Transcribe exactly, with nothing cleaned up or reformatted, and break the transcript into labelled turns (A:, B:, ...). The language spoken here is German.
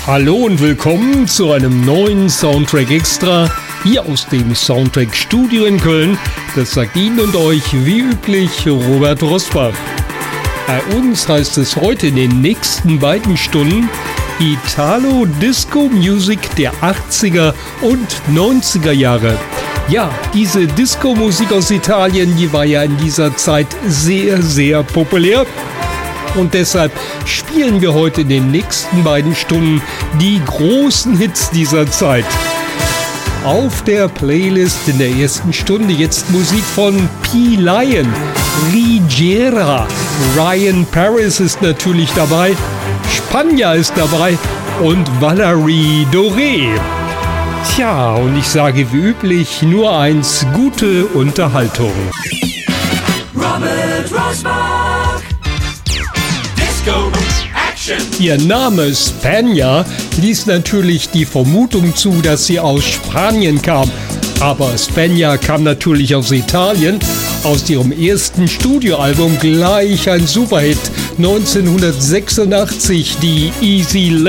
A: Hallo und willkommen zu einem neuen Soundtrack Extra hier aus dem Soundtrack Studio in Köln. Das sagt Ihnen und euch wie üblich Robert Rosbach. Bei uns heißt es heute in den nächsten beiden Stunden Italo-Disco-Music der achtziger und neunziger Jahre. Ja, diese Disco-Musik aus Italien, die war ja in dieser Zeit sehr, sehr populär. Und deshalb spielen wir heute in den nächsten beiden Stunden die großen Hits dieser Zeit. Auf der Playlist in der ersten Stunde jetzt Musik von P. Lion, Rigera, Ryan Paris ist natürlich dabei, Spanja ist dabei und Valerie Doré. Tja, und ich sage wie üblich nur eins, gute Unterhaltung.
B: Robert Rosbach. Disco Action.
A: Ihr Name Spanja ließ natürlich die Vermutung zu, dass sie aus Spanien kam. Aber Spanja kam natürlich aus Italien. Aus ihrem ersten Studioalbum gleich ein Superhit. neunzehnhundertsechsundachtzig, die Easy